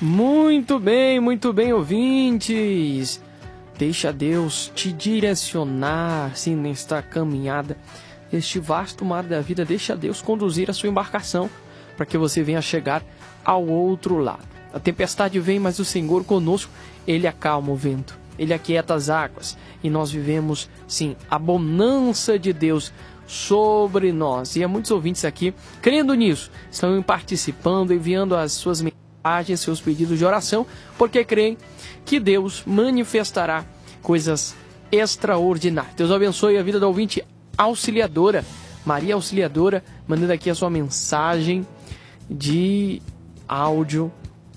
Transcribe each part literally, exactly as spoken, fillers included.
Muito bem, muito bem, ouvintes. Deixa Deus te direcionar, sim, nesta caminhada, este vasto mar da vida. Deixa Deus conduzir a sua embarcação para que você venha chegar ao outro lado. A tempestade vem, mas o Senhor conosco, Ele acalma o vento, Ele aquieta as águas. E nós vivemos, sim, a bonança de Deus sobre nós. E há muitos ouvintes aqui, crendo nisso, estão participando, enviando as suas mensagens, seus pedidos de oração, porque creem que Deus manifestará coisas extraordinárias. Deus abençoe a vida da ouvinte Auxiliadora, Maria Auxiliadora, mandando aqui a sua mensagem de áudio.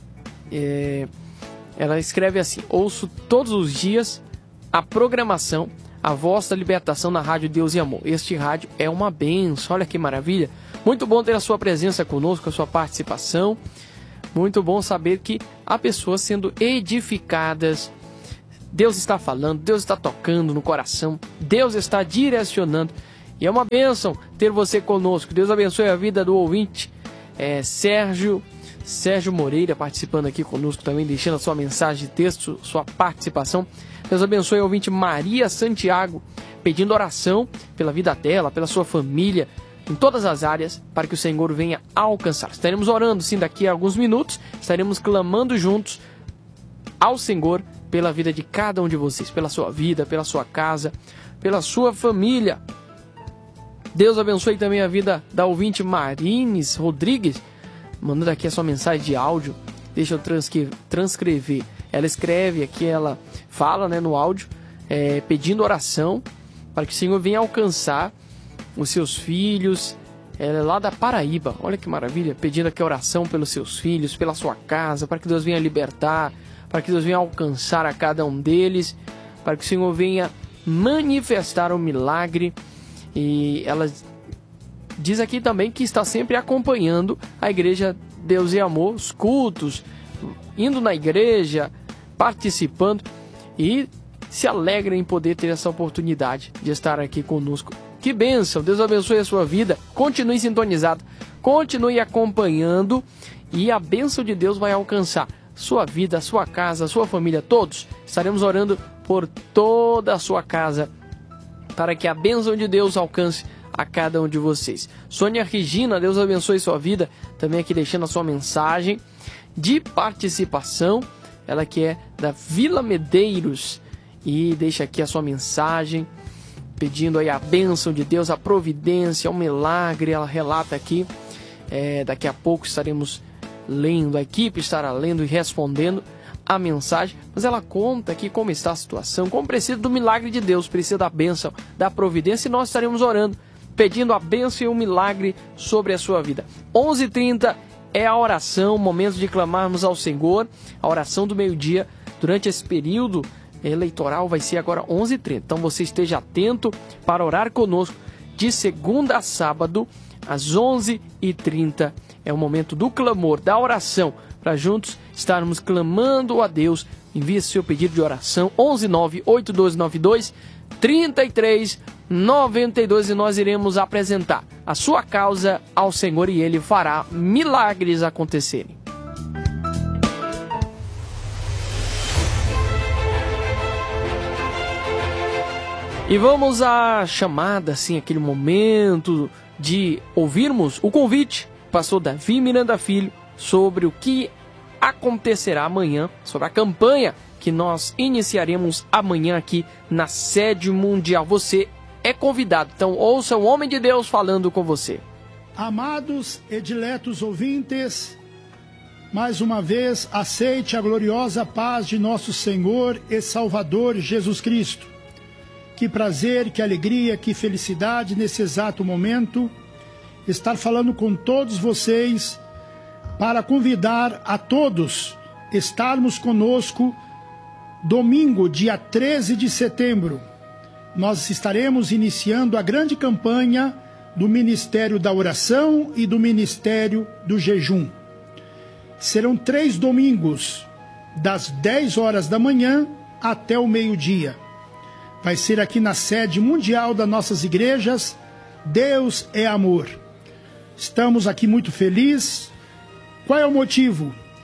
É, ela escreve assim: ouço todos os dias a programação A Voz da Libertação na Rádio Deus e Amor. Este rádio é uma bênção, olha que maravilha. Muito bom ter a sua presença conosco, a sua participação. Muito bom saber que há pessoas sendo edificadas. Deus está falando, Deus está tocando no coração, Deus está direcionando. E é uma bênção ter você conosco. Deus abençoe a vida do ouvinte é, Sérgio, Sérgio Moreira, participando aqui conosco também, deixando a sua mensagem de texto, sua participação. Deus abençoe a ouvinte Maria Santiago, pedindo oração pela vida dela, pela sua família, em todas as áreas, para que o Senhor venha alcançar. Estaremos orando, sim, daqui a alguns minutos. Estaremos clamando juntos ao Senhor pela vida de cada um de vocês, pela sua vida, pela sua casa, pela sua família. Deus abençoe também a vida da ouvinte Marines Rodrigues, mandando aqui a sua mensagem de áudio. Deixa eu transcrever. Ela escreve aqui, ela fala, né, no áudio, é, pedindo oração para que o Senhor venha alcançar os seus filhos. Ela é lá da Paraíba, olha que maravilha, pedindo aqui oração pelos seus filhos, pela sua casa, para que Deus venha libertar, para que Deus venha alcançar a cada um deles, para que o Senhor venha manifestar o milagre. E ela diz aqui também que está sempre acompanhando a Igreja Deus e Amor, os cultos, indo na igreja, participando, e se alegra em poder ter essa oportunidade de estar aqui conosco. Que bênção! Deus abençoe a sua vida. Continue sintonizado, continue acompanhando, e a bênção de Deus vai alcançar sua vida, sua casa, sua família, todos. Estaremos orando por toda a sua casa, para que a bênção de Deus alcance a cada um de vocês. Sônia Regina, Deus abençoe sua vida, também aqui deixando a sua mensagem de participação. Ela que é da Vila Medeiros, e deixa aqui a sua mensagem, pedindo aí a bênção de Deus, a providência, o milagre. Ela relata aqui, é, daqui a pouco estaremos lendo, a equipe estará lendo e respondendo a mensagem, mas ela conta aqui como está a situação, como precisa do milagre de Deus, precisa da bênção, da providência, e nós estaremos orando, pedindo a bênção e o milagre sobre a sua vida. onze e trinta é a oração, momento de clamarmos ao Senhor. A oração do meio-dia durante esse período eleitoral vai ser agora onze e trinta. Então você esteja atento para orar conosco de segunda a sábado, às onze e trinta. É o momento do clamor, da oração, para juntos estarmos clamando a Deus. Envie seu pedido de oração, onze nove oito dois nove dois três três nove dois, e nós iremos apresentar a sua causa ao Senhor, e Ele fará milagres acontecerem. E vamos à chamada, assim, aquele momento de ouvirmos o convite do pastor Davi Miranda Filho sobre o que acontecerá amanhã, sobre a campanha que nós iniciaremos amanhã aqui na sede mundial. Você é convidado, então ouça o homem de Deus falando com você. Amados e diletos ouvintes, mais uma vez aceite a gloriosa paz de nosso Senhor e Salvador Jesus Cristo. Que prazer, que alegria, que felicidade nesse exato momento estar falando com todos vocês, para convidar a todos estarmos conosco domingo, dia treze de setembro. Nós estaremos iniciando a grande campanha do Ministério da Oração e do Ministério do Jejum. Serão três domingos, das dez horas da manhã até o meio-dia. Vai ser aqui na sede mundial das nossas igrejas, Deus é Amor. Estamos aqui muito felizes. Qual é o motivo?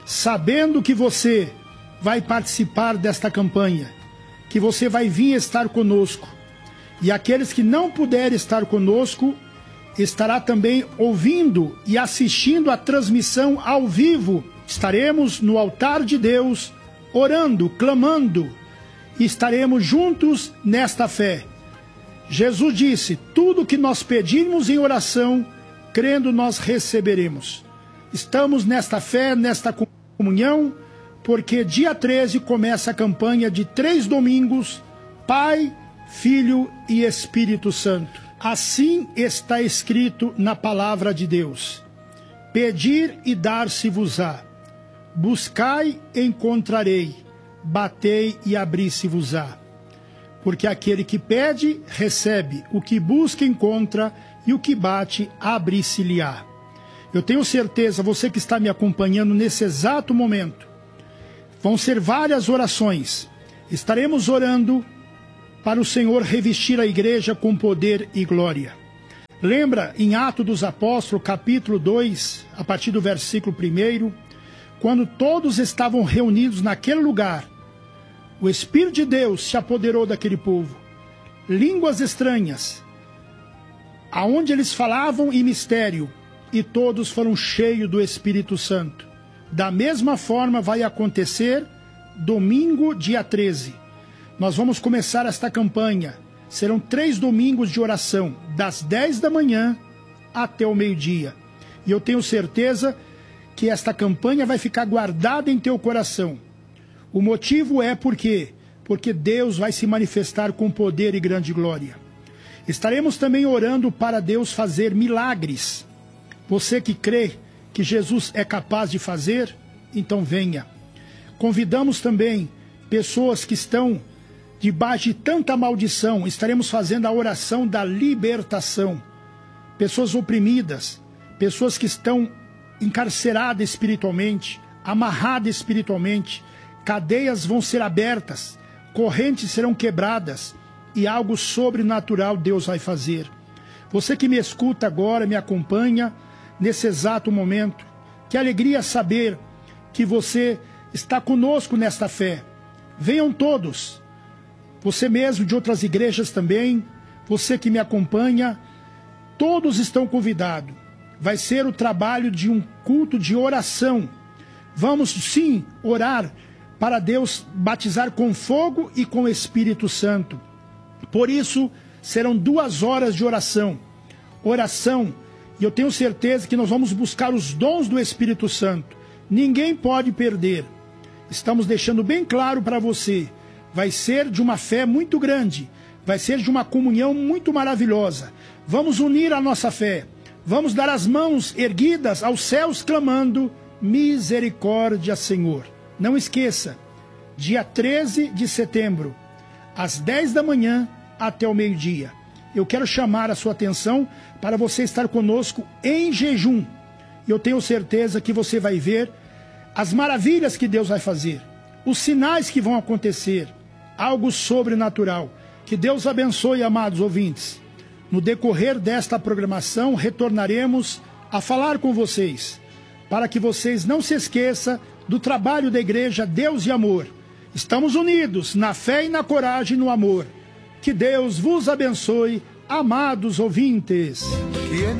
sabendo que você vai participar desta campanha, que você vai vir estar conosco. E aqueles que não puderem estar conosco, estará também ouvindo e assistindo a transmissão ao vivo. Estaremos no altar de Deus, orando, clamando, e estaremos juntos nesta fé. Jesus disse, tudo que nós pedirmos em oração, crendo nós receberemos. Estamos nesta fé, nesta comunhão, porque dia treze começa a campanha de três domingos, Pai, Filho e Espírito Santo. Assim está escrito na palavra de Deus. Pedir e dar-se-vos-á. Buscai e encontrarei. Batei e abri-se-vos-á. Porque aquele que pede, recebe. O que busca, encontra. E o que bate, abre-se-lhe-á. Eu tenho certeza, você que está me acompanhando nesse exato momento, vão ser várias orações. Estaremos orando para o Senhor revestir a igreja com poder e glória. Lembra em Atos dos Apóstolos, capítulo dois, a partir do versículo primeiro, quando todos estavam reunidos naquele lugar, o Espírito de Deus se apoderou daquele povo. Línguas estranhas, aonde eles falavam em mistério, e todos foram cheios do Espírito Santo. Da mesma forma vai acontecer domingo, dia treze. Nós vamos começar esta campanha. Serão três domingos de oração, das dez da manhã até o meio-dia. E eu tenho certeza que esta campanha vai ficar guardada em teu coração. O motivo é porque, porque Deus vai se manifestar com poder e grande glória. Estaremos também orando para Deus fazer milagres. Você que crê que Jesus é capaz de fazer, então venha. Convidamos também pessoas que estão debaixo de tanta maldição. Estaremos fazendo a oração da libertação. Pessoas oprimidas, pessoas que estão encarceradas espiritualmente, amarradas espiritualmente, cadeias vão ser abertas, correntes serão quebradas e algo sobrenatural Deus vai fazer. Você que me escuta agora, me acompanha nesse exato momento, que alegria saber que você está conosco nesta fé. Venham todos, você mesmo de outras igrejas também, você que me acompanha, todos estão convidados. Vai ser o trabalho de um culto de oração. Vamos sim orar para Deus batizar com fogo e com Espírito Santo. Por isso, serão duas horas de oração. Oração, e eu tenho certeza que nós vamos buscar os dons do Espírito Santo. Ninguém pode perder. Estamos deixando bem claro para você. Vai ser de uma fé muito grande. Vai ser de uma comunhão muito maravilhosa. Vamos unir a nossa fé. Vamos dar as mãos erguidas aos céus clamando, misericórdia, Senhor. Não esqueça, dia treze de setembro, às dez da manhã até o meio-dia. Eu quero chamar a sua atenção para você estar conosco em jejum. E eu tenho certeza que você vai ver as maravilhas que Deus vai fazer, os sinais que vão acontecer, algo sobrenatural. Que Deus abençoe, amados ouvintes. No decorrer desta programação, retornaremos a falar com vocês, para que vocês não se esqueçam do trabalho da igreja Deus e Amor. Estamos unidos na fé e na coragem e no amor. Que Deus vos abençoe, amados ouvintes.